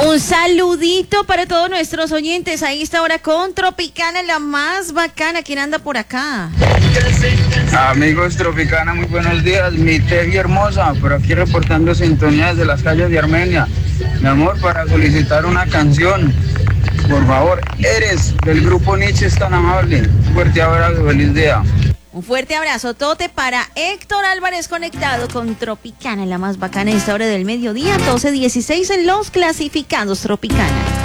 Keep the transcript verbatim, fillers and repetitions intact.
Un saludito para todos nuestros oyentes. Ahí está ahora con Tropicana, la más bacana. ¿Quién anda por acá? Amigos Tropicana, muy buenos días. Mi Teji hermosa, por aquí reportando sintonía desde las calles de Armenia. Mi amor, para solicitar una canción. Por favor, Eres, del grupo Nietzsche, es tan amable. Fuerte abrazo, feliz día. Un fuerte abrazo, Tote, para Héctor Álvarez, conectado con Tropicana, la más bacana a esta hora del mediodía, doce dieciséis en los clasificados Tropicana.